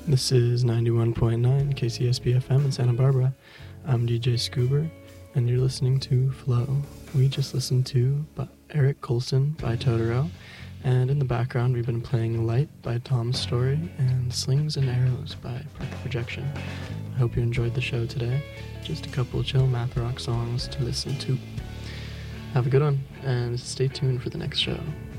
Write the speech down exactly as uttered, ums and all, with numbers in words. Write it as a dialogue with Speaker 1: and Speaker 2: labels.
Speaker 1: This is ninety-one point nine K C S B F M in Santa Barbara. I'm D J Scoober, and you're listening to Flow. We just listened to by Eric Colson by Totoro, and in the background we've been playing Light by Tom's Story and Slings and Arrows by Perfect Projection. I hope you enjoyed the show today. Just a couple chill math rock songs to listen to. Have a good one, and stay tuned for the next show.